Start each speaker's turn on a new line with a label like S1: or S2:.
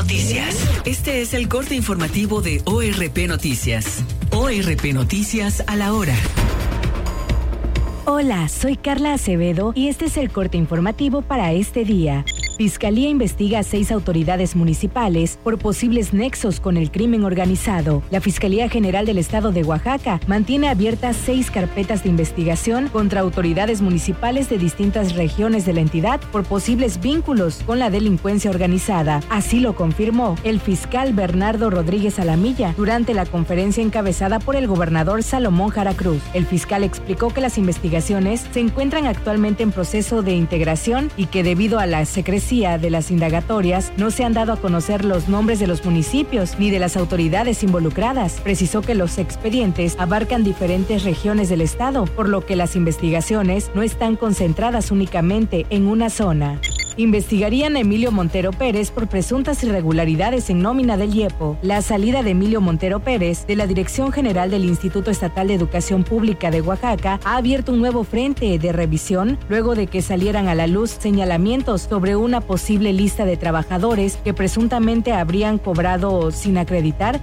S1: Noticias. Este es el corte informativo de ORP Noticias. ORP Noticias a la hora.
S2: Hola, soy Carla Acevedo y este es el corte informativo para este día. Fiscalía investiga a 6 autoridades municipales por posibles nexos con el crimen organizado. La Fiscalía General del Estado de Oaxaca mantiene abiertas 6 carpetas de investigación contra autoridades municipales de distintas regiones de la entidad por posibles vínculos con la delincuencia organizada. Así lo confirmó el fiscal Bernardo Rodríguez Alamilla durante la conferencia encabezada por el gobernador Salomón Jara Cruz. El fiscal explicó que las investigaciones se encuentran actualmente en proceso de integración y que debido a la secrecía de las indagatorias no se han dado a conocer los nombres de los municipios ni de las autoridades involucradas. Precisó que los expedientes abarcan diferentes regiones del estado, por lo que las investigaciones no están concentradas únicamente en una zona. Investigarían a Emilio Montero Pérez por presuntas irregularidades en nómina del IEPO. La salida de Emilio Montero Pérez de la Dirección General del Instituto Estatal de Educación Pública de Oaxaca ha abierto un nuevo frente de revisión luego de que salieran a la luz señalamientos sobre una posible lista de trabajadores que presuntamente habrían cobrado sin acreditar